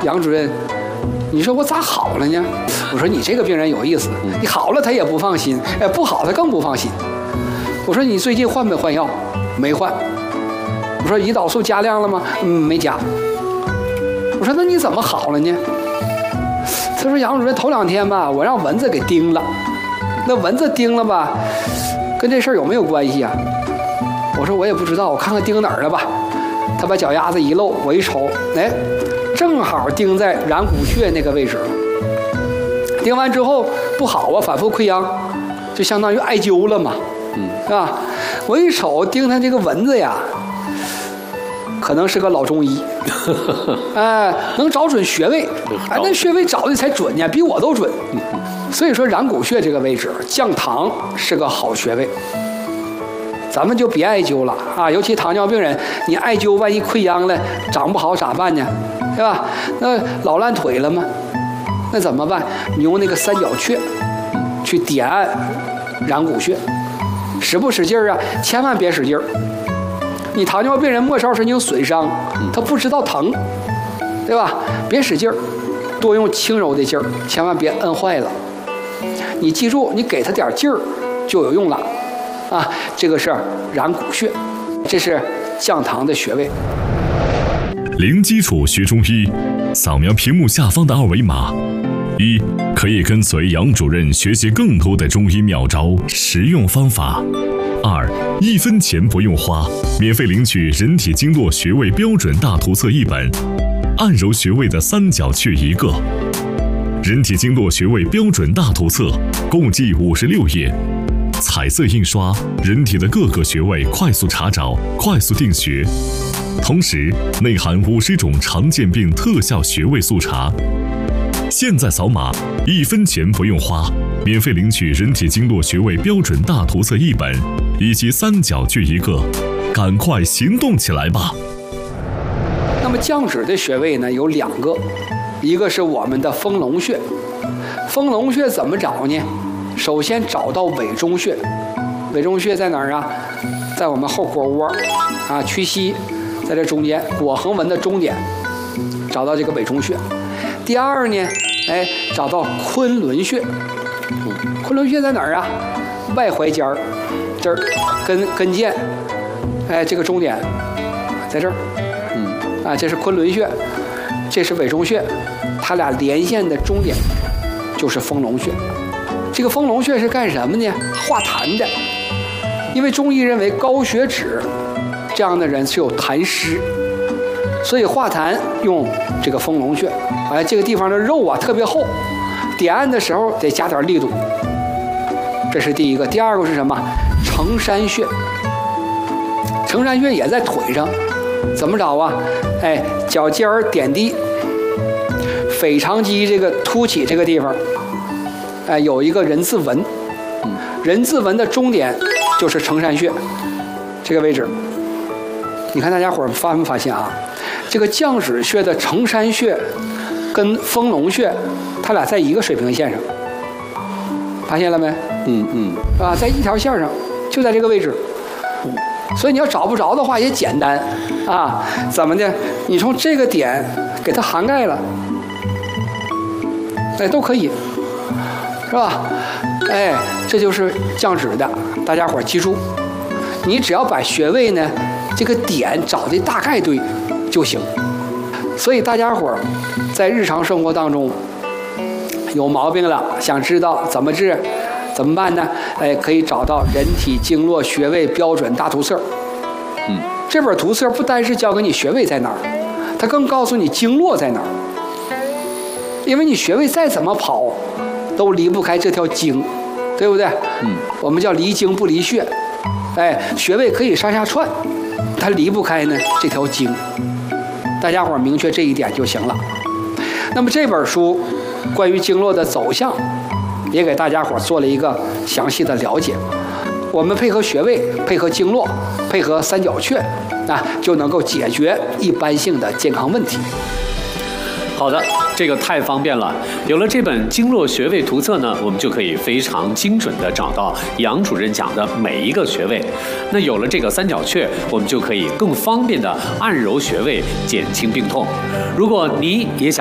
杨主任，你说我咋好了呢？我说你这个病人有意思，你好了他也不放心，哎，不好他更不放心。我说你最近换没换药？没换。我说胰岛素加量了吗？没加。我说那你怎么好了呢？他说杨主任头2天吧，我让蚊子给叮了。那蚊子叮了吧，跟这事儿有没有关系啊？我说我也不知道，我看看叮哪儿了吧。他把脚丫子一露，我一瞅，哎，正好叮在软骨穴那个位置。叮完之后不好啊，反复溃疡，就相当于艾灸了嘛，是吧？我一瞅叮他这个蚊子呀，可能是个老中医，哎，能找准穴位，哎，那穴位找的才准呢，比我都准。所以说软骨穴这个位置，降糖是个好穴位。咱们就别艾灸了啊，尤其糖尿病人，你艾灸万一溃疡了，长不好咋办呢？对吧？那老烂腿了吗？那怎么办？你用那个三角穴去点按软骨穴，使不使劲儿啊？千万别使劲儿。你糖尿病人末梢神经损伤，他不知道疼，对吧？别使劲儿，多用轻柔的劲儿，千万别摁坏了。你记住，你给他点劲儿就有用了。啊，这个是软骨穴，这是降糖的穴位。 零基础学中医，扫描屏幕下方的2维码。1. 可以跟随杨主任学习更多的中医妙招、实用方法。2. 1分钱不用花，免费领取人体经络穴位标准大图册1本，按揉穴位的三角穴1个。人体经络穴位标准大图册共计56页。彩色印刷，人体的各个穴位快速查找、快速定穴，同时内含50种常见病特效穴位速查。现在扫码，1分钱不用花，免费领取人体经络穴位标准大图册1本，以及三角穴1个，赶快行动起来吧！ 那么降脂的穴位呢有2个，一个是我们的丰隆穴。丰隆穴怎么找呢？首先找到委中穴，委中穴在哪儿啊？在我们后腘窝啊，屈膝，在这中间腘横纹的中点，找到这个委中穴。第2呢，哎，找到昆仑穴。昆仑穴在哪儿啊？外踝尖儿，这儿跟腱，哎，这个中点在这儿，啊，这是昆仑穴，这是委中穴，它俩连线的中点就是丰隆穴。这个丰隆穴是干什么呢？化痰的，因为中医认为高血脂这样的人是有痰湿，所以化痰用这个丰隆穴。哎，这个地方的肉啊特别厚，点按的时候得加点力度。这是第一个。第2个是什么？承山穴。承山穴也在腿上，怎么找啊？哎，脚尖儿点地，腓肠肌这个凸起这个地方。哎，有一个人字纹，人字纹的中点就是承山穴，这个位置。你看大家伙发没发现啊？这个降脂穴的承山穴跟丰隆穴，它俩在一个水平线上，发现了没？是吧？在一条线上，就在这个位置。所以你要找不着的话也简单啊，怎么的？你从这个点给它涵盖了，哎，都可以。是吧？哎，这就是降脂的，大家伙记住，你只要把穴位呢这个点找的大概对就行。所以大家伙在日常生活当中有毛病了，想知道怎么治，怎么办呢？哎，可以找到人体经络穴位标准大图册。这本图册不单是教给你穴位在哪儿，它更告诉你经络在哪儿。因为你穴位再怎么跑都离不开这条经，对不对？我们叫离经不离穴。哎，穴位可以上下串，它离不开呢这条经。大家伙明确这一点就行了。那么这本书关于经络的走向，也给大家伙做了一个详细的了解。我们配合穴位，配合经络，配合三角穴，啊，就能够解决一般性的健康问题。 好的，这个太方便了。有了这本经络穴位图册呢，我们就可以非常精准地找到杨主任讲的每一个穴位。那有了这个三角穴，我们就可以更方便地按揉穴位，减轻病痛。如果你也想